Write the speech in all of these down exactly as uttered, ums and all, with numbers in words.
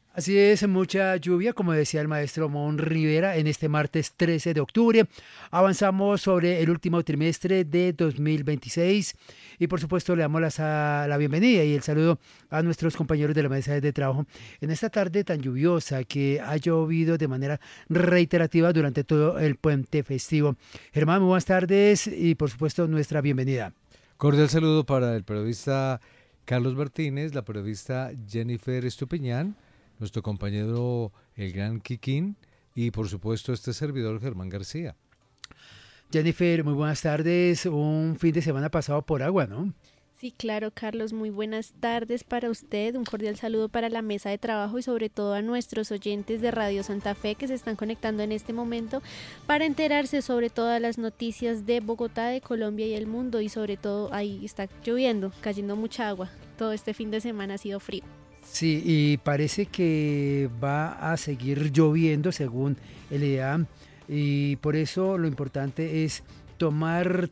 Así es, mucha lluvia, como decía el maestro Mon Rivera, en este martes trece de octubre. Avanzamos sobre el último trimestre de dos mil veintiséis y por supuesto le damos la, la bienvenida y el saludo a nuestros compañeros de la mesa de trabajo en esta tarde tan lluviosa que ha llovido de manera reiterativa durante todo el puente festivo. Germán, muy buenas tardes y por supuesto nuestra bienvenida. Cordial saludo para el periodista Carlos Martínez, la periodista Jennifer Estupiñán, nuestro compañero el gran Kikín y por supuesto este servidor Germán García. Jennifer, muy buenas tardes. Un fin de semana pasado por agua, ¿no? Sí, claro, Carlos, muy buenas tardes para usted, un cordial saludo para la mesa de trabajo y sobre todo a nuestros oyentes de Radio Santa Fe que se están conectando en este momento para enterarse sobre todas las noticias de Bogotá, de Colombia y el mundo y sobre todo ahí está lloviendo, cayendo mucha agua, todo este fin de semana ha sido frío. Sí, y parece que va a seguir lloviendo según el I D A y por eso lo importante es tomar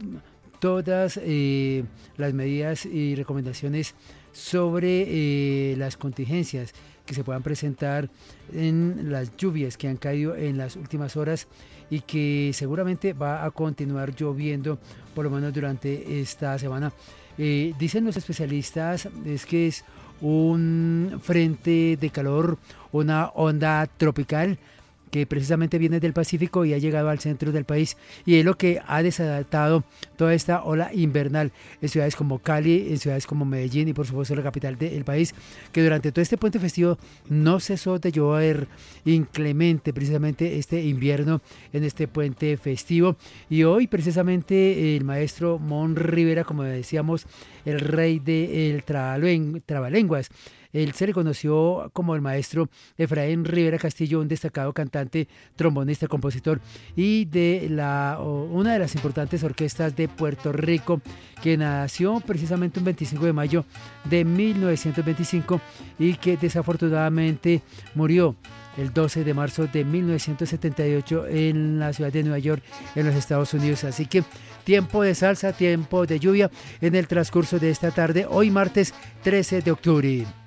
todas eh, las medidas y recomendaciones sobre eh, las contingencias que se puedan presentar en las lluvias que han caído en las últimas horas y que seguramente va a continuar lloviendo por lo menos durante esta semana. Eh, dicen los especialistas es que es un frente de calor, una onda tropical que precisamente viene del Pacífico y ha llegado al centro del país y es lo que ha desadaptado toda esta ola invernal en ciudades como Cali, en ciudades como Medellín y por supuesto la capital del país, que durante todo este puente festivo no cesó de llover inclemente precisamente este invierno en este puente festivo y hoy precisamente el maestro Mon Rivera, como decíamos, el rey del trabalenguas. Él se le conoció como el maestro Efraín Rivera Castillo, un destacado cantante, trombonista, compositor y de la, una de las importantes orquestas de Puerto Rico, que nació precisamente un veinticinco de mayo de mil novecientos veinticinco y que desafortunadamente murió el doce de marzo de mil novecientos setenta y ocho en la ciudad de Nueva York, en los Estados Unidos. Así que tiempo de salsa, tiempo de lluvia en el transcurso de esta tarde, hoy martes trece de octubre.